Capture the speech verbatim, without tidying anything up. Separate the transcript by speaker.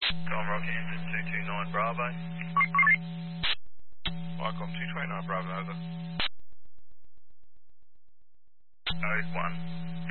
Speaker 1: Tom Rocky Engine two two nine Bravo.
Speaker 2: Welcome two twenty-nine Bravo, over.
Speaker 1: Code one.